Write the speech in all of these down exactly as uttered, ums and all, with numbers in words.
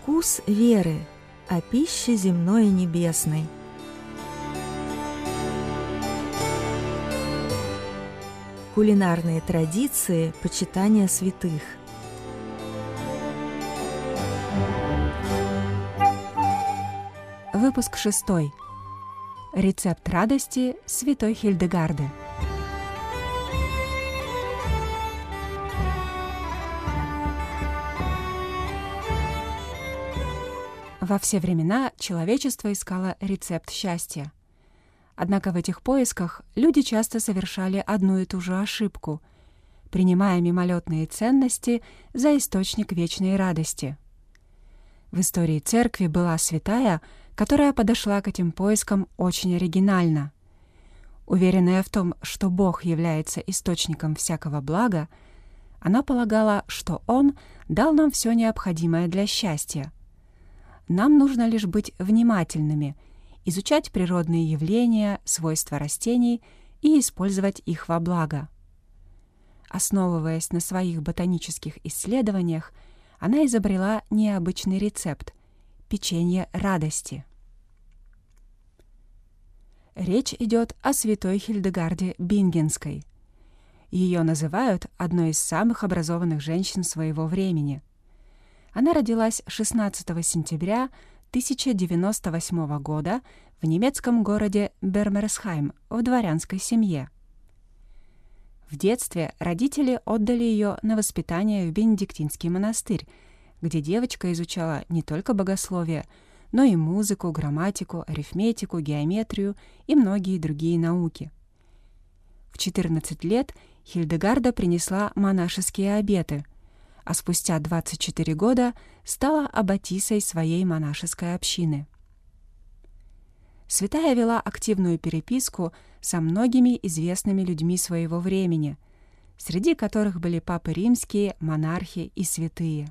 Вкус веры о пище земной и небесной. Кулинарные традиции почитания святых. Выпуск шестой. Рецепт радости святой Хильдегарды. Во все времена человечество искало рецепт счастья. Однако в этих поисках люди часто совершали одну и ту же ошибку, принимая мимолетные ценности за источник вечной радости. В истории церкви была святая, которая подошла к этим поискам очень оригинально. Уверенная в том, что Бог является источником всякого блага, она полагала, что Он дал нам все необходимое для счастья. Нам нужно лишь быть внимательными, изучать природные явления, свойства растений и использовать их во благо. Основываясь на своих ботанических исследованиях, она изобрела необычный рецепт – печенье радости. Речь идет о святой Хильдегарде Бингенской. Ее называют одной из самых образованных женщин своего времени. Она родилась шестнадцатого сентября тысяча девяносто восьмого года в немецком городе Бермерсхайм в дворянской семье. В детстве родители отдали ее на воспитание в Бенедиктинский монастырь, где девочка изучала не только богословие, но и музыку, грамматику, арифметику, геометрию и многие другие науки. В четырнадцать лет Хильдегарда принесла монашеские обеты, а спустя двадцать четыре года стала аббатисой своей монашеской общины. Святая вела активную переписку со многими известными людьми своего времени, среди которых были папы римские, монархи и святые.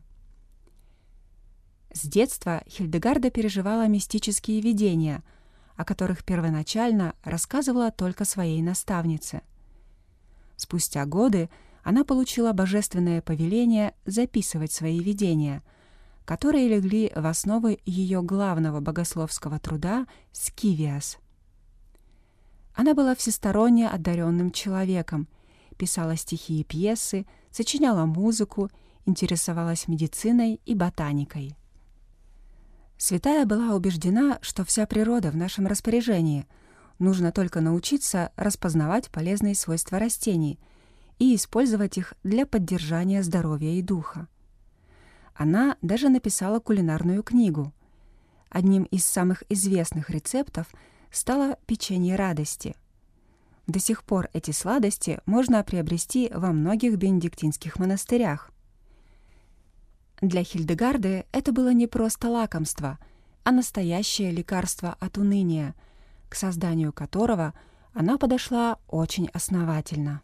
С детства Хильдегарда переживала мистические видения, о которых первоначально рассказывала только своей наставнице. Спустя годы она получила божественное повеление записывать свои видения, которые легли в основу ее главного богословского труда «Скивиас». Она была всесторонне одаренным человеком, писала стихи и пьесы, сочиняла музыку, интересовалась медициной и ботаникой. Святая была убеждена, что вся природа в нашем распоряжении, нужно только научиться распознавать полезные свойства растений и использовать их для поддержания здоровья и духа. Она даже написала кулинарную книгу. Одним из самых известных рецептов стало печенье радости. До сих пор эти сладости можно приобрести во многих бенедиктинских монастырях. Для Хильдегарды это было не просто лакомство, а настоящее лекарство от уныния, к созданию которого она подошла очень основательно.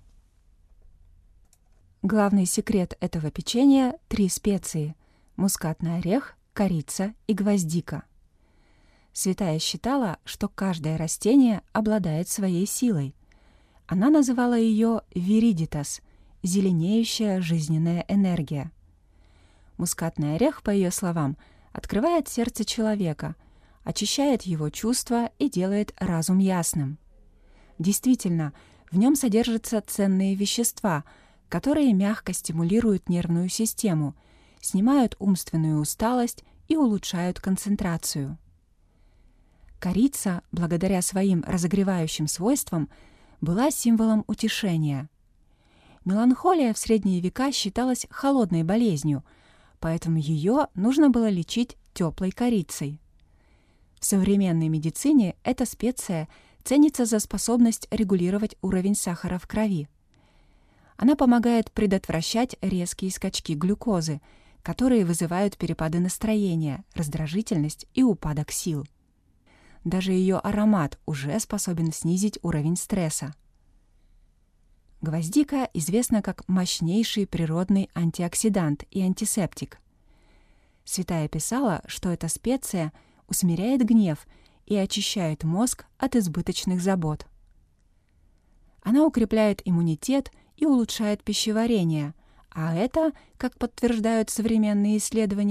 Главный секрет этого печенья — три специи — мускатный орех, корица и гвоздика. Святая считала, что каждое растение обладает своей силой. Она называла ее «виридитас» — зеленеющая жизненная энергия. Мускатный орех, по ее словам, открывает сердце человека, очищает его чувства и делает разум ясным. Действительно, в нем содержатся ценные вещества, которые мягко стимулируют нервную систему, снимают умственную усталость и улучшают концентрацию. Корица, благодаря своим разогревающим свойствам, была символом утешения. Меланхолия в средние века считалась холодной болезнью, поэтому ее нужно было лечить теплой корицей. В современной медицине эта специя ценится за способность регулировать уровень сахара в крови. Она помогает предотвращать резкие скачки глюкозы, которые вызывают перепады настроения, раздражительность и упадок сил. Даже ее аромат уже способен снизить уровень стресса. Гвоздика известна как мощнейший природный антиоксидант и антисептик. Святая писала, что эта специя усмиряет гнев и очищает мозг от избыточных забот. Она укрепляет иммунитет и улучшает пищеварение, а это, как подтверждают современные исследования,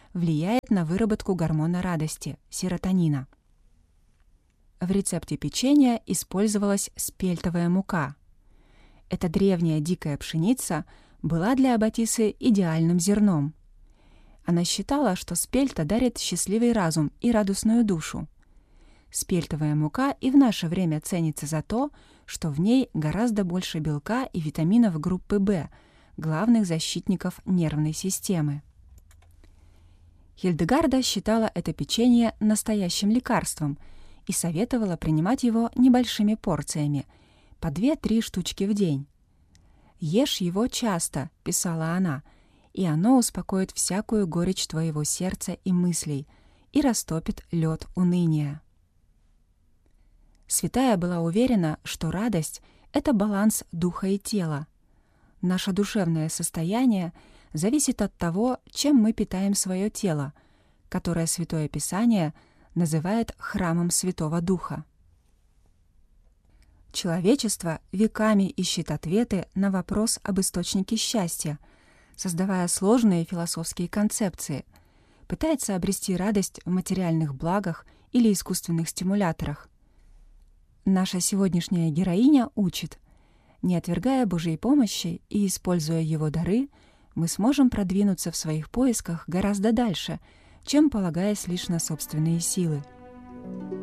влияет на выработку гормона радости – серотонина. В рецепте печенья использовалась спельтовая мука. Эта древняя дикая пшеница была для Аббатисы идеальным зерном. Она считала, что спельта дарит счастливый разум и радостную душу. Спельтовая мука и в наше время ценится за то, что в ней гораздо больше белка и витаминов группы В, главных защитников нервной системы. Хильдегарда считала это печенье настоящим лекарством и советовала принимать его небольшими порциями, по две-три штучки в день. «Ешь его часто», — писала она, — «и оно успокоит всякую горечь твоего сердца и мыслей и растопит лед уныния». Святая была уверена, что радость — это баланс духа и тела. Наше душевное состояние зависит от того, чем мы питаем свое тело, которое Святое Писание называет храмом Святого Духа. Человечество веками ищет ответы на вопрос об источнике счастья, создавая сложные философские концепции, пытается обрести радость в материальных благах или искусственных стимуляторах. Наша сегодняшняя героиня учит: не отвергая Божьей помощи и используя Его дары, мы сможем продвинуться в своих поисках гораздо дальше, чем полагаясь лишь на собственные силы.